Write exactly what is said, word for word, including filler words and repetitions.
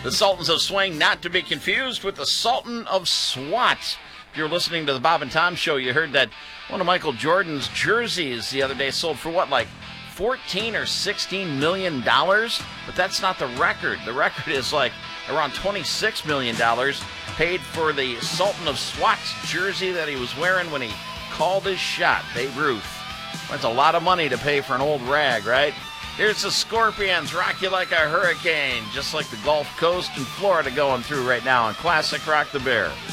The Sultans of Swing, not to be confused with the Sultan of SWAT. If you're listening to the Bob and Tom Show, you heard that one of Michael Jordan's jerseys the other day sold for what, like fourteen or sixteen million dollars? But that's not the record. The record is like around twenty-six million dollars paid for the Sultan of SWAT's jersey that he was wearing when he called his shot, Babe Ruth. That's a lot of money to pay for an old rag, right? Here's the Scorpions, Rock You Like a Hurricane, just like the Gulf Coast and Florida going through right now on Classic Rock the Bear.